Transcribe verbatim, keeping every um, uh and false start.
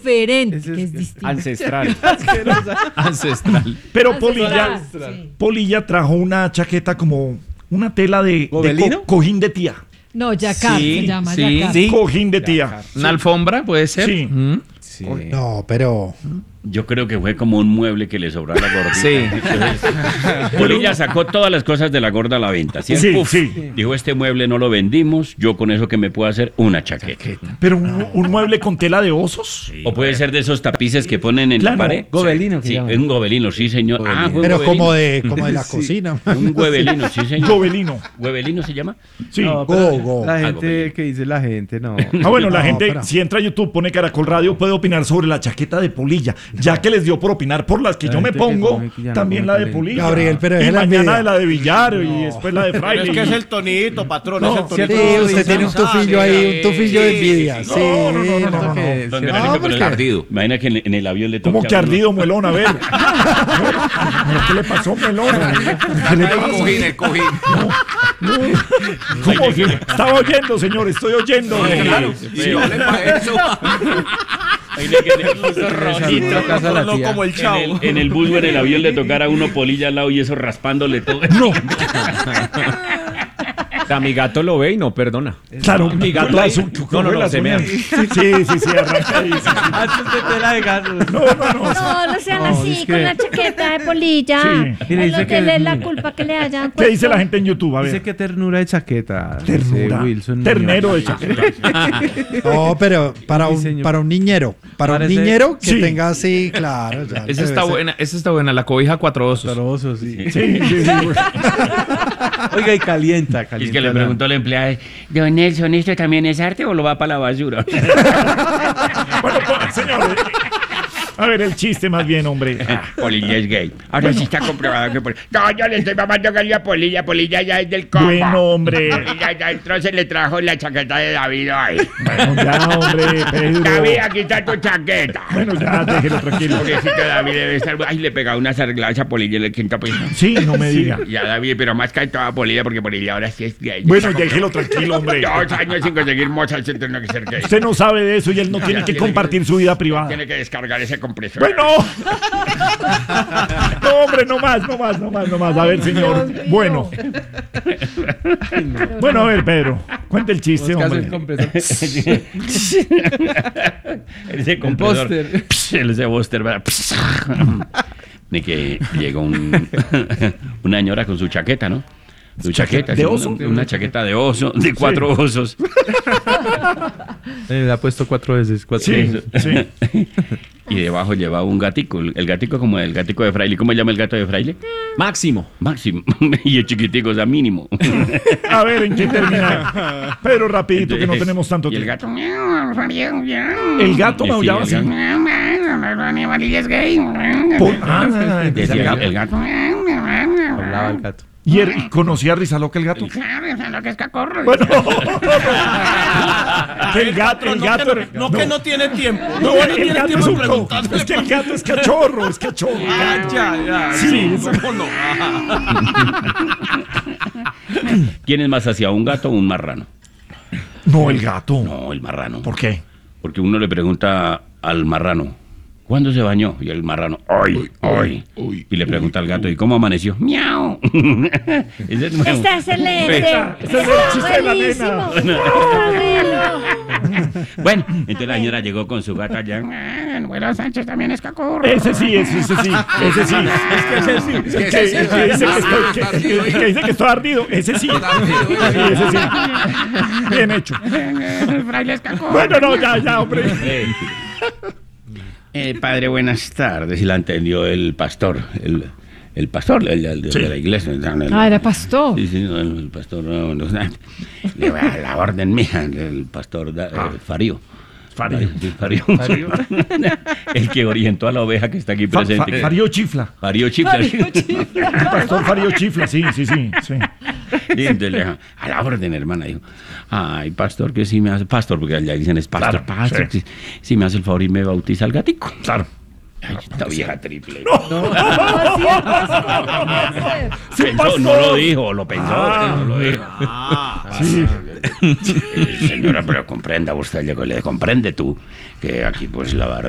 diferente, Ese es que es que- distinto. Ancestral. Ancestral. Pero Ancestral, Polilla, sí. Polilla trajo una chaqueta como una tela de, de ¿Gobelino? co- cojín de tía. No, Yacar Sí, se llama, sí. Yacar. Sí. Cojín de tía. ¿Una alfombra puede ser? Sí. Mm. Sí. No, pero Yo creo que fue como un mueble que le sobró a la gordita. Sí. Entonces, Polilla sacó todas las cosas de la gorda a la venta. ¿sí? Sí, Uf, sí. Dijo, este mueble no lo vendimos, yo con eso que me puedo hacer una chaqueta. Pero un, un mueble con tela de osos. O puede ser de esos tapices que ponen en Claro. la pared. Gobelino, que Sí, llaman. es un gobelino, sí, señor. Ah, fue un pero gobelino. como de como de la cocina. Un huevelino, sí, señor. Gobelino. ¿Huevelino se llama? Sí. No, pero Go, go. La Ah, gente gobelino. que dice la gente, no. Ah, bueno, la No, gente, pero- si entra a YouTube, pone Caracol Radio, puede opinar sobre la chaqueta de Polilla. Ya que les dio por opinar por las que La yo me gente que pongo, come que ya no también come la de talento. Polilla. Gabriel, pero y deje la mañana envidia. de la de Villar y después la de Pero Fraile. es que es y- el tonito, patrón, No, es el tonito. Sí, usted tiene un tufillo ahí, un tufillo de envidia. Sí, No, no, no, no, no, no, no. que- Don sí. Verónico, No, pero porque- el ardido. Imagina que en, en el avión le toca. ¿Cómo que a uno- ardido, Muelón? A ver. ¿Qué le pasó, Muelón? ¿Qué le pasó? cojín, el cojín. ¿Cómo? Estaba oyendo, señor, estoy oyendo. Claro, Sí, vale para eso. Imagina que en el- Rojito, la casa de la No tía. como el chavo. en el, en el bus o en el avión le tocara a uno Polilla al lado y eso raspándole todo. No, O sea, mi gato lo ve y no perdona. claro, Mi gato la- ahí- su- No, no, no, las se mea. uñas. Sí, sí, sí, sí, arranca ahí. sí, sí. Antes de tela de gato. No, no, no. No, no sean No, así es que- con la chaqueta de Polilla. Sí. Y le No dice nos que- den la culpa que le hayan ¿Qué dice puesto. la gente en YouTube? A Dice ver. que ternura de chaqueta. Ternura. Dice Wilson Ternero de Muñoz. chaqueta. No, pero para Sí, un, señor. para un niñero, para Parece- un niñero que Sí. tenga así, claro. Ya, Esa debe está ser. buena, esa está buena, la cobija cuatro osos. Caroso, sí. Sí, sí, sí. Oiga, y calienta, Y calienta. es que le la- preguntó al empleado, don Nelson, ¿esto también es arte o lo va para la basura? Bueno, pues, señores. A ver, el chiste más bien, hombre. Ah, Polilla es gay. Ahora sí está comprobado que Polilla... No, yo le estoy mamando gallo a Polilla. Polilla ya es del combo. Bueno, hombre. Polilla ya entró, se le trajo la chaqueta de David ahí. Bueno, ya, hombre, Pedro. David, aquí está tu chaqueta. Bueno, ya, déjelo tranquilo. Pobrecito David debe estar... Ay, le pegaba unas arregladas a Polilla en el quinto piso. Sí, no me diga. Y a David, pero más que a Polilla, porque Polilla ahora sí es gay. Bueno, déjelo tranquilo, hombre. Dos años sin conseguir mocha, él tiene que ser gay. Usted no sabe de eso y él no tiene que compartir su vida privada. Tiene que descargar ese compresor. Bueno. No, hombre, no más, no más, no más, no más. A ver, señor. Bueno. Bueno, a ver, Pedro. Cuente el chiste, Buscas el hombre. compresor. Ese compresor. póster. Pss, el ese póster, ¿verdad? Pss. De que llegó un, una señora con su chaqueta, ¿no? Su chaqueta. ¿De sí, oso? Una, una chaqueta de oso, de cuatro osos. Eh, Le ha puesto cuatro veces. Cuatro Sí, veces. sí. Y debajo llevaba un gatico. El, el gatico como el gatico de Fraile. ¿Cómo se llama el gato de Fraile? Máximo. Máximo. Y el chiquitico, o sea, mínimo. A ver, ¿en qué termina? Pedro, rapidito, que no tenemos tanto Y el tiempo. gato. El gato Sí, maullaba el así. gato. Por- ah, Decía el gato. El gato. Hablaba el gato. ¿Y él conocía a Rizaloca el gato? Claro, que es cacorro. Bueno, que el gato, el No, gato. que, no, que no tiene tiempo. No, No, el, no el tiene gato es tiempo de un co- preguntarle. es que el gato es cachorro, es cachorro. Ah, ya, ya. Sí, Sí, ¿cómo no? ¿Quién es más hacia un gato o un marrano? No, el gato. No, el marrano. ¿Por qué? Porque uno le pregunta al marrano, ¿cuándo se bañó? Y el marrano, hoy, hoy. Y le pregunta al gato, ¿y cómo amaneció? ¡Miau! Ese es nuevo. Está excelente. Ese es el Está chiste de la buenísimo. nena. Está bueno. Bueno, entonces la señora llegó con su gato allá. Ah, Buenos Sánchez también es cacorro. Ese sí, ese, ese sí, ese sí. Es que ese sí. El que, ese sí, el que dice que estoy, que- está el que- el que dice que estoy ardido, ese sí. Sí, ese sí. Bien hecho. El fraile es cacorro. Bueno, no, ya, ya, hombre. Eh, eh, padre, buenas tardes. Y la entendió el pastor, el, el pastor el, el de, Sí. de la iglesia. El- Ah, era pastor. Sí, sí, no, el pastor, no, no, le va a la orden mía, el pastor da- eh, Farío. Farío. Sí, Farío. El que orientó a la oveja que está aquí Fa- presente. fa- Farío chifla. Farío Chifla. El pastor Farío chifla, sí, sí, sí, sí. Y entonces le dijo, a la orden, hermana. Dijo, ay, pastor, que sí me hace, pastor, porque allá dicen es pastor, Claro, pastor, sí. que sí me hace el favor y me bautiza al gatico. Claro. Ay, esta vieja triple. Así es, pastor, ¿cómo va a ser? Sí, Pensó, pastor. no lo dijo, lo pensó, Ah. no lo dijo. Sí. Eh, señora, pero comprenda usted, le, le comprende tú, que aquí pues la,